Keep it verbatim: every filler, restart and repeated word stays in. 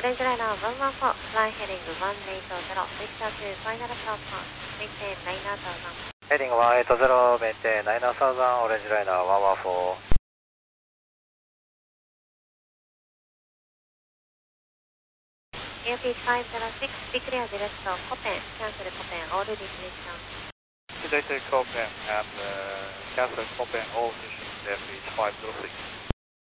Orange Liner one one four, fly heading one eight zero, return to final stop, maintain nine thousand. Heading one eight zero, maintain nine thousand, Orange Liner one one four. Airfield five zero six, be clear direct to Copen, cancel Copen, all destination. Today take Copen and uh, cancel Copen, all missions, Airfield five zero six.